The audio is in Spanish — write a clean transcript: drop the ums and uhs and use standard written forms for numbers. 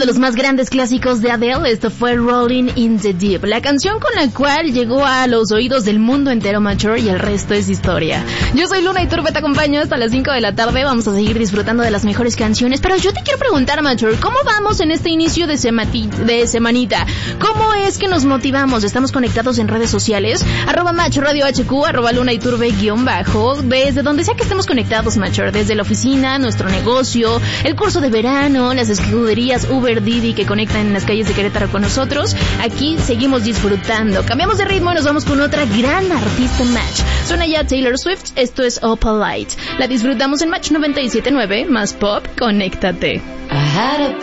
los más grandes clásicos de Adele. Esto fue Rolling in the Deep, la canción con la cual llegó a los oídos del mundo entero, Mature, y el resto es historia. Yo soy Luna Iturbe, te acompaño hasta las 5 de la tarde. Vamos a seguir disfrutando de las mejores canciones, pero yo te quiero preguntar, Mature, ¿cómo vamos en este inicio de semanita? ¿Cómo es que nos motivamos? ¿Estamos conectados en redes sociales? @MachuRadioHQ, @Luna Iturbe _ desde donde sea que estemos conectados, Mature, desde la oficina, nuestro negocio, el curso de verano, las escuderías Uber, Didi que conectan en las calles de Querétaro con nosotros. Aquí seguimos disfrutando. Cambiamos de ritmo y nos vamos con otra gran artista, Match. Suena ya Taylor Swift, esto es Opalite. La disfrutamos en Match 97.9, más pop, conéctate.